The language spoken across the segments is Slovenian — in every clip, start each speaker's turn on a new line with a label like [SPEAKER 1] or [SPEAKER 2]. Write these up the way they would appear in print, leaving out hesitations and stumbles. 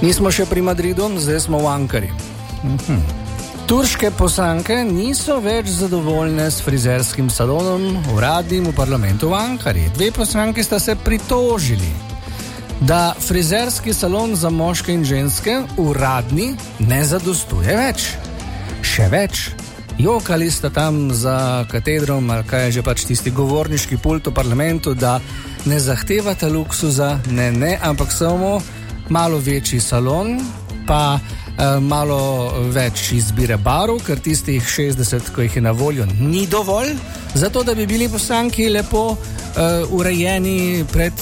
[SPEAKER 1] Nismo še pri Madridu, zdaj smo v Ankari. Turške poslanke niso več zadovoljne s frizerskim salonom uradnim v parlamentu v Ankari. 2 poslanke sta se pritožili, da frizerski salon za moške in ženske uradni ne zadostuje več. Še več, jokali sta tam za katedrom, ali kaj je že pač tisti govorniški pult v parlamentu, da ne zahtevata luksuza, ne, ampak samo malo večji salon, pa malo več izbire barv, ker tistih 60, ko jih je na voljo, ni dovolj, zato da bi bili poslanki lepo urejeni pred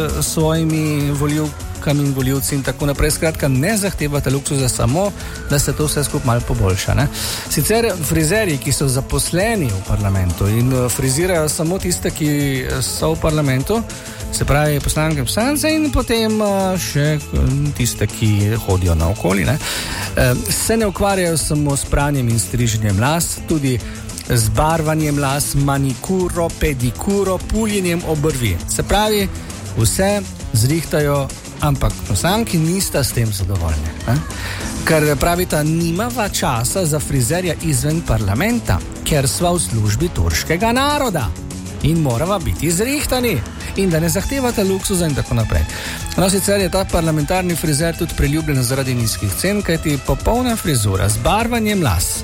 [SPEAKER 1] svojimi volivkami in volivci in tako naprej. Skratka, ne zahtevate luksuza, samo da se to vse skupaj malo poboljša. Ne? Sicer frizerji, ki so zaposleni v parlamentu in frizirajo samo tiste, ki so v parlamentu, se pravi poslanke, poslance in potem še tiste, ki hodijo naokoli, ne? Se ne ukvarjajo samo s pranjem in striženjem las, tudi z barvanjem las, manikuro, pedikuro, puljenjem obrvi. Se pravi, vse zrihtajo, ampak poslanki nista s tem zadovoljni. Ker pravita, nimava časa za frizerja izven parlamenta, ker sva v službi turškega naroda in morava biti zrihtani in da ne zahtevate luksuza in tako naprej. No, sicer je ta parlamentarni frizer tudi priljubljen zaradi nizkih cen, kajti popolna frizura z barvanjem las,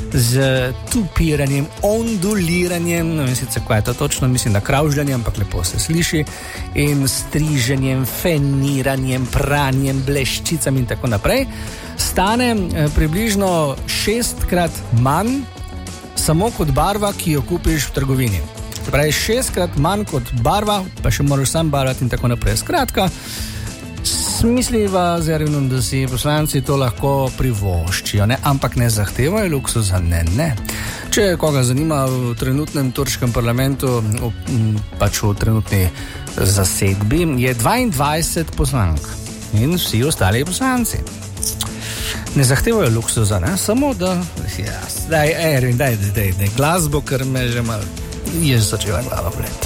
[SPEAKER 1] z tupiranjem, onduliranjem, ne vem sicer kaj je to točno, mislim, da kravžljanjem, ampak lepo se sliši, in striženjem, feniranjem, pranjem, bleščicami in tako naprej, stane približno 6-krat manj samo kot barva, ki jo kupiš v trgovini. Se pravi, 6-krat manj kot barva, pa še moraš sam barvati in tako naprej. Skratka, misliva z Ervinom, da si poslanci to lahko privoščijo, ne? Ampak ne zahtevajo luksuza, ne. Če koga zanima v trenutnem turškem parlamentu, pač v trenutni zasedbi, je 22 poslank in vsi ostali poslanci. Ne zahtevajo luksuza, ne? Samo da, daj, Ervin, daj glasbo, ker me že malo je začela glava boleti.